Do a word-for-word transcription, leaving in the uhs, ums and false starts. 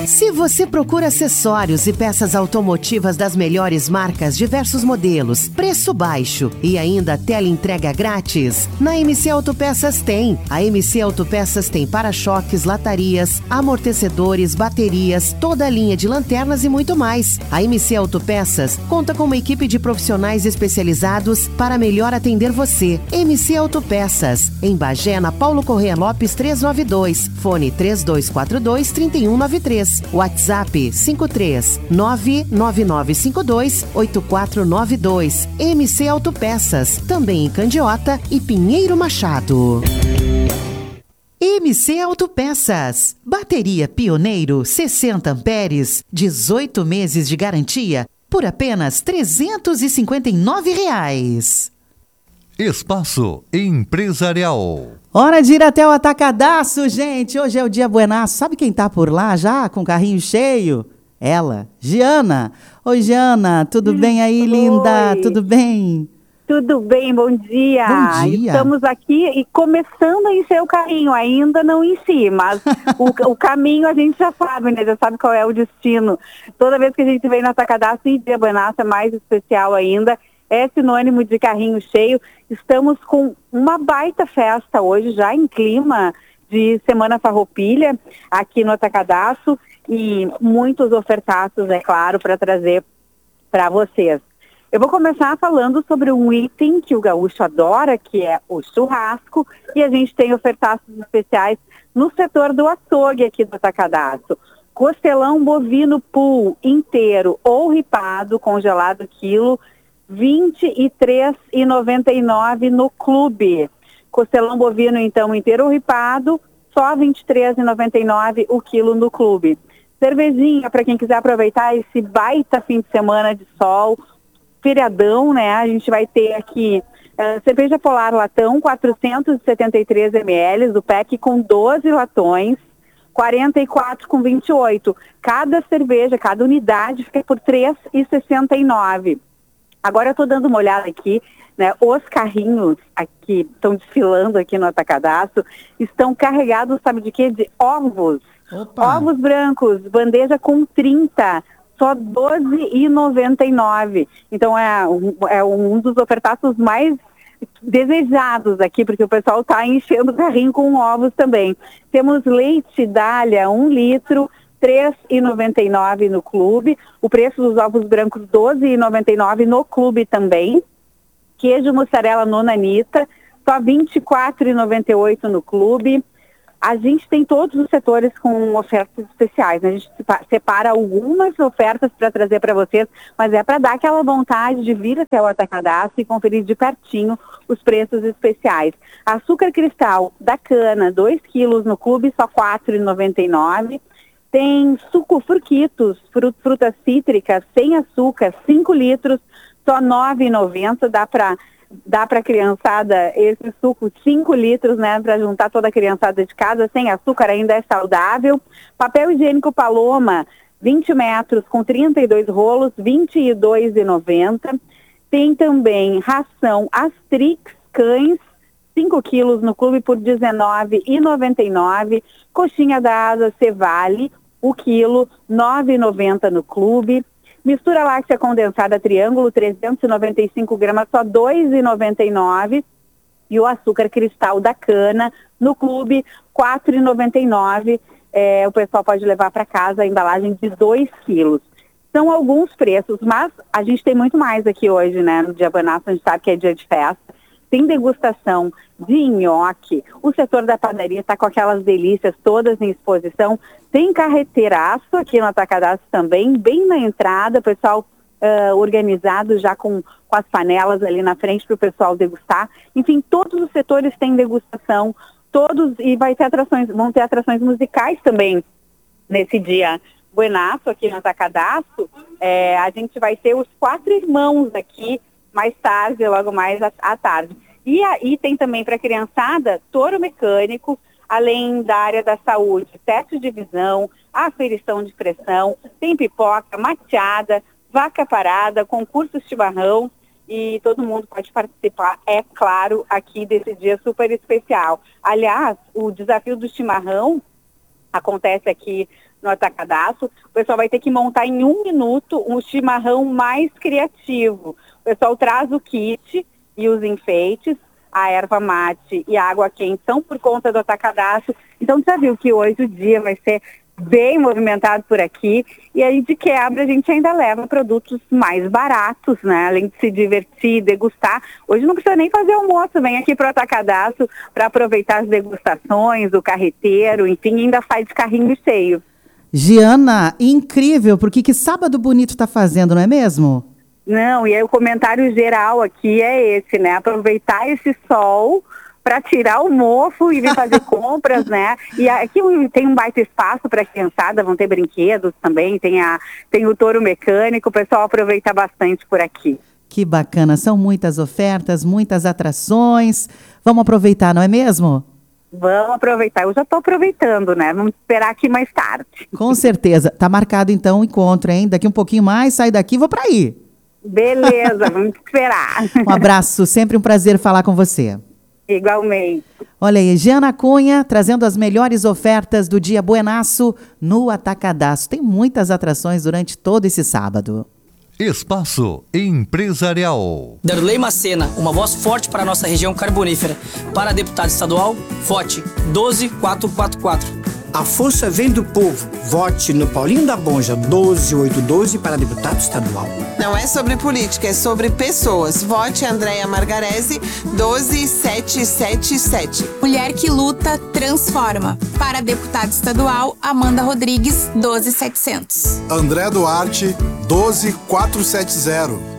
Se você procura acessórios e peças automotivas das melhores marcas, diversos modelos, preço baixo e ainda teleentrega grátis, na M C Autopeças tem. A M C Autopeças tem para-choques, latarias, amortecedores, baterias, toda a linha de lanternas e muito mais. A M C Autopeças conta com uma equipe de profissionais especializados para melhor atender você. M C Autopeças, em Bagé, na Paulo Corrêa Lopes trezentos e noventa e dois, fone três dois quatro dois, três um nove três. WhatsApp cinco três nove nove nove cinco dois oito quatro nove dois. M C Autopeças, também em Candiota e Pinheiro Machado. M C Autopeças, bateria Pioneiro sessenta amperes, dezoito meses de garantia por apenas trezentos e cinquenta e nove reais. Espaço Empresarial. Hora de ir até o Atacadaço, gente. Hoje é o dia buenaço. Sabe quem tá por lá já, com o carrinho cheio? Ela, Giana. Oi, Giana, tudo bem aí, Oi. Linda? Tudo bem? Tudo bem, bom dia. Bom dia. Estamos aqui e começando a encher o carrinho, ainda não enchi, mas o, o caminho a gente já sabe, né? Já sabe qual é o destino. Toda vez que a gente vem no Atacadaço e dia buenaço é mais especial ainda. É sinônimo de carrinho cheio. Estamos com uma baita festa hoje, já em clima de Semana Farroupilha, aqui no Atacadaço, e muitos ofertaços, é claro, para trazer para vocês. Eu vou começar falando sobre um item que o gaúcho adora, que é o churrasco, e a gente tem ofertaços especiais no setor do açougue aqui do Atacadaço. Costelão bovino pool inteiro ou ripado, congelado quilo, vinte e três reais e noventa e nove centavos no clube. Costelão bovino, então, inteiro ou ripado, só vinte e três reais e noventa e nove centavos o quilo no clube. Cervejinha, para quem quiser aproveitar esse baita fim de semana de sol, feriadão, né? A gente vai ter aqui uh, cerveja Polar latão, quatrocentos e setenta e três mililitros, o pack com doze latões, quarenta e quatro com vinte e oito. Cada cerveja, cada unidade fica por três reais e sessenta e nove centavos. Agora eu estou dando uma olhada aqui, né? Os carrinhos aqui estão desfilando aqui no Atacadaço, estão carregados, sabe de quê? De ovos. Opa. Ovos brancos, bandeja com trinta, só doze reais e noventa e nove centavos. Então é um, é um dos ofertaços mais desejados aqui, porque o pessoal está enchendo o carrinho com ovos também. Temos leite Dália, um litro, três reais e noventa e nove centavos no clube. O preço dos ovos brancos, doze reais e noventa e nove centavos no clube também. Queijo mussarela Nonanita, só vinte e quatro reais e noventa e oito centavos no clube. A gente tem todos os setores com ofertas especiais, né? A gente separa algumas ofertas para trazer para vocês, mas é para dar aquela vontade de vir até o Atacadaço e conferir de pertinho os preços especiais. Açúcar cristal da cana, dois quilos no clube, só quatro reais e noventa e nove centavos. Tem suco fruquitos, frutas cítricas, sem açúcar, cinco litros, só nove reais e noventa centavos. Dá para dá para a criançada esse suco, cinco litros, né, para juntar toda a criançada de casa, sem açúcar, ainda é saudável. Papel higiênico Paloma, vinte metros, com trinta e dois rolos, vinte e dois reais e noventa centavos. Tem também ração Astrix Cães, cinco quilos no clube por dezenove reais e noventa e nove centavos. Coxinha da asa Cevale, o quilo, nove reais e noventa centavos no clube. Mistura láctea condensada Triângulo, trezentos e noventa e cinco gramas, só dois reais e noventa e nove centavos. E o açúcar cristal da cana, no clube, quatro reais e noventa e nove centavos. É, o pessoal pode levar para casa a embalagem de dois quilos. São alguns preços, mas a gente tem muito mais aqui hoje, né? No dia buenaço, a gente sabe que é dia de festa. Tem degustação de nhoque, o setor da padaria está com aquelas delícias todas em exposição. Tem carreteiraço aqui no Atacadaço também, bem na entrada, o pessoal uh, organizado já com, com as panelas ali na frente para o pessoal degustar. Enfim, todos os setores têm degustação, todos, e vai ter atrações, vão ter atrações musicais também nesse dia buenaço aqui no Atacadaço. É, a gente vai ter os quatro irmãos aqui, mais tarde, logo mais à, à tarde. E aí tem também para a criançada, touro mecânico, além da área da saúde, teste de visão, aferição de pressão, tem pipoca, mateada, vaca parada, concurso chimarrão, e todo mundo pode participar, é claro, aqui desse dia super especial. Aliás, o desafio do chimarrão acontece aqui no Atacadaço. O pessoal vai ter que montar em um minuto um chimarrão mais criativo. O pessoal traz o kit e os enfeites, a erva mate e a água quente são por conta do Atacadaço. Então, você já viu que hoje o dia vai ser bem movimentado por aqui, e aí de quebra a gente ainda leva produtos mais baratos, né? Além de se divertir, degustar. Hoje não precisa nem fazer almoço, vem aqui para o Atacadaço para aproveitar as degustações, o carreteiro, enfim, ainda faz carrinho cheio. Giana, incrível, porque que sábado bonito tá fazendo, não é mesmo? Não, e aí o comentário geral aqui é esse, né? Aproveitar esse sol para tirar o mofo e vir fazer compras, né? E aqui tem um baita espaço para a criançada, vão ter brinquedos também, tem, a, tem o touro mecânico, o pessoal aproveita bastante por aqui. Que bacana, são muitas ofertas, muitas atrações. Vamos aproveitar, não é mesmo? Vamos aproveitar, eu já estou aproveitando, né? Vamos esperar aqui mais tarde. Com certeza. Tá marcado então o encontro, hein? Daqui um pouquinho mais, sai daqui e vou para aí. Beleza, vamos esperar. Um abraço, sempre um prazer falar com você. Igualmente. Olha aí, Giana Cunha trazendo as melhores ofertas do Dia Buenaço no Atacadaço. Tem muitas atrações durante todo esse sábado. Espaço Empresarial. Darley Macena, uma voz forte para a nossa região carbonífera. Para deputado estadual, vote doze quatrocentos e quarenta e quatro. A força vem do povo. Vote no Paulinho da Bonja, doze mil oitocentos e doze para deputado estadual. Não é sobre política, é sobre pessoas. Vote Andréia Margarese, doze mil setecentos e setenta e sete. Mulher que luta, transforma. Para deputado estadual, Amanda Rodrigues, doze mil e setecentos. André Duarte, doze mil quatrocentos e setenta.